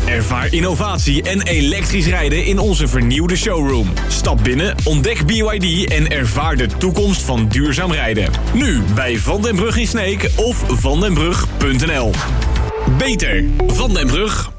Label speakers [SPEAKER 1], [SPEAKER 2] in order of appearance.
[SPEAKER 1] Ervaar innovatie en elektrisch rijden in onze vernieuwde showroom. Stap binnen, ontdek BYD en ervaar de toekomst van duurzaam rijden. Nu bij Van den Brug in Sneek of vandenbrug.nl. Beter. Van den Brug.